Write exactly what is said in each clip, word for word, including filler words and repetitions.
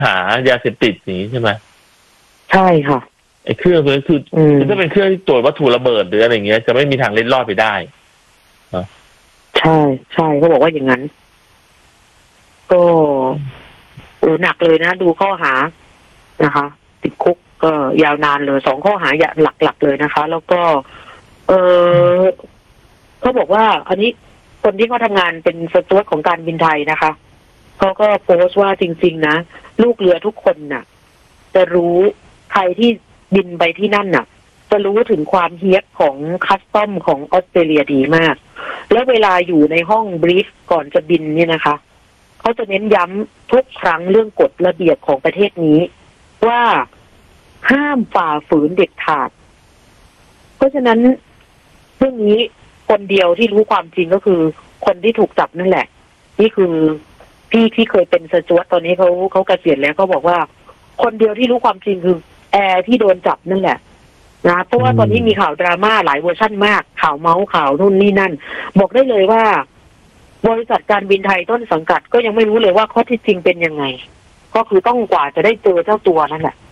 หายาเสพติดนี้ใช่ไหมใช่ค่ะไอ้เครื่องนี้คือคือถ้าเป็นเครื่องที่ตรวจวัตถุระเบิดหรืออะไรเงี้ยจะไม่มีทางเล็ดลอดไปได้ใช่ใช่เขาบอกว่าอย่างนั้นก็โอ้หนักเลยนะดูข้อหานะคะติดคุกก็ยาวนานเลยสองข้อหาหลักๆเลยนะคะ แล้วก็ เออเขาบอกว่าอันนี้คนที่เขาทำงานเป็นสจ๊วตของการบินไทยนะคะเขาก็โพสต์ว่าจริงๆนะลูกเรือทุกคนน่ะจะรู้ใครที่บินไปที่นั่นน่ะจะรู้ถึงความเฮี้ยบของคัสตอมของออสเตรเลียดีมากแล้วเวลาอยู่ในห้องบรีฟก่อนจะบินเนี่ยนะคะเขาจะเน้นย้ำทุกครั้งเรื่องกฎระเบียบของประเทศนี้ว่าห้ามฝ่าฝืนเด็ดขาดเพราะฉะนั้นเรื่องนี้คนเดียวที่รู้ความจริงก็คือคนที่ถูกจับนั่นแหละนี่คือพี่ที่เคยเป็นสจ๊วตตอนนี้เขาเขาเกษียณแล้วเขาบอกว่าคนเดียวที่รู้ความจริงคือแอร์ที่โดนจับนั่นแหละนะเพราะว่าตอนนี้มีข่าวดราม่าหลายเวอร์ชั่นมากข่าวเมาส์ข่าวนู่นนี่นั่นบอกได้เลยว่าบริษัทการบินไทยต้นสังกัดก็ยังไม่รู้เลยว่าข้อที่จริงเป็นยังไงก็คือต้องกว่าจะได้เจอเจ้าตัวนั่นแหละ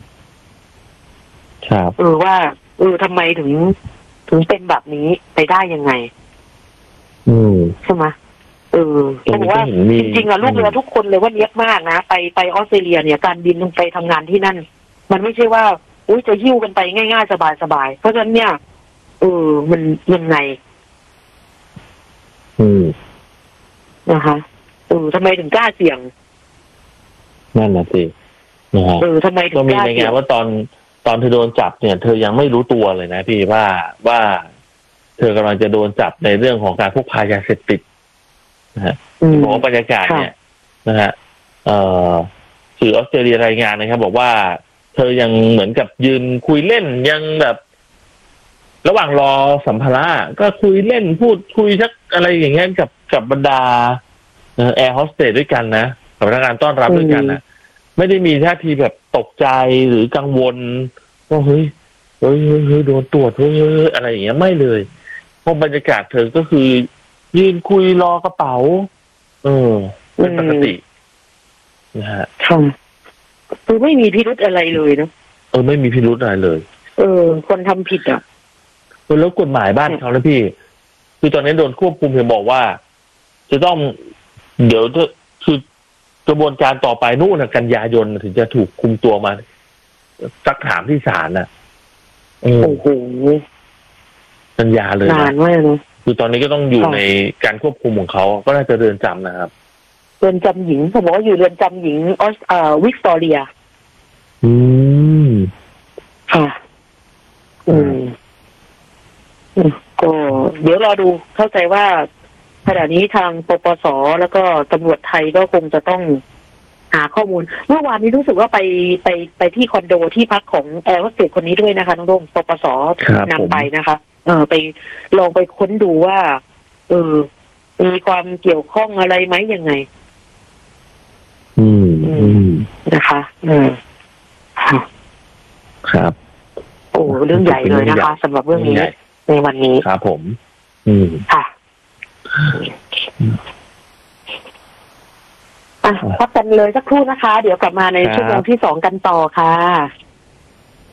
ครับเออว่าเออทำไมถึงถึงเป็นแบบนี้ไปได้ยังไงอืมใช่ไหมเออเขาบอกว่าจริงๆอะลูกเรือทุกคนเลยว่าเนี้ยมากนะไปไปออสเตรเลียเนี่ยการบินลงไปทำงานที่นั่นมันไม่ใช่ว่าอุ้ยจะหิ้วกันไปง่ายๆสบายๆเพราะฉะนั้นเนี่ยเออมันยังไงอืมนะคะเออทำไมถึงกล้าเสี่ยงนั่นน่ะสินะฮะเออทำไมถึงกล้าเสี่ยงก็มีรายงานว่าตอนตอนเธอโดนจับเนี่ยเธอยังไม่รู้ตัวเลยนะพี่ว่าว่าเธอกำลังจะโดนจับในเรื่องของการพกพายาเสพติดนะฮะบอกว่าบรรยากาศเนี่ยนะฮะเอ่อสื่อออสเตรเลียรายงานนะครับบอกว่าเธอยังเหมือนกับยืนคุยเล่นยังแบบระหว่างรอสัมภาระก็คุยเล่นพูดคุยสักอะไรอย่างเงี้ยกับกับบรรดาแอร์โฮสเตสด้วยกันนะกับพนักงานต้อนรับด้วยกันนะไม่ได้มีท่าทีแบบตกใจหรือกังวลว่าเฮ้ยเฮ้ยเฮ้ยโดนตรวจเฮ้ยอะไรอย่างเงี้ยไม่เลยเพราะบรรยากาศเธอก็คือยืนคุยรอกระเป๋าเออเป็นปกตินะฮะค่ะคือไม่มีพิรุธอะไรเลยนะเออไม่มีพิรุธอะไรเลยเออคนทำผิดอ่ะแล้วกฎหมายบ้านเขาแล้วพี่คือตอนนี้โดนควบคุมเห็นบอกว่าจะต้องเดี๋ยวจะคือกระบวนการต่อไปนู่นกันยายนถึงจะถูกคุมตัวมาซักถามที่ศาลน่ะโอ้โหกันยาเลยนานมากนะคือตอนนี้ก็ต้องอยู่ในการควบคุมของเขาก็น่าจะเรือนจำนะครับเรือนจำหญิงเขาบอกว่าอยู่เรือนจำหญิงออสเอ่อวิกตอเรียอืมค่ะอืมก็เดี๋ยวรอดูเข้าใจว่าขณะนี้ทางปปสแล้วก็ตำรวจไทยก็คงจะต้องหาข้อมูลเมื่อวานนี้รู้สึกว่าไปไปไปที่คอนโดที่พักของแอร์โฮสเตสคนนี้ด้วยนะคะน้องโด่งปปสนำไปนะคะเออไปลองไปค้นดูว่าเออมีความเกี่ยวข้องอะไรไหมยังไงอืมอืมนะคะอืมครับโอ้เรื่องใหญ่เลยนะคะสำหรับเรื่องนี้ในวันนี้ครับผมอืมค่ะอ่ะพักกันเลยสักครู่นะคะเดี๋ยวกลับมาในชั่วโมงที่สองกันต่อค่ะ